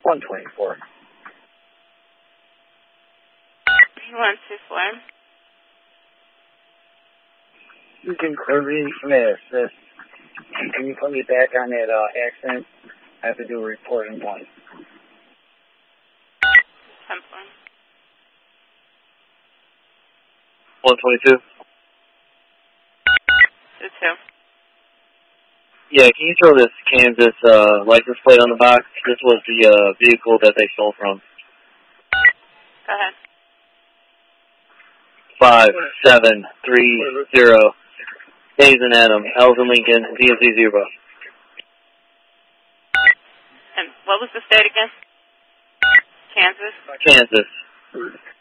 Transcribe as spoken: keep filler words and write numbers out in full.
one twenty-four. one two four. You can Corrine Smith. This, can you put me back on that uh, accident? I have to do a report in one. ten four. one twenty-two. two two. Yeah, can you throw this Kansas uh, license plate on the box? This was the uh, vehicle that they stole from. Go ahead. Five seven three zero. A's and Adam, L's and Lincoln, D and Z zero. And what was the state again? Kansas? Kansas.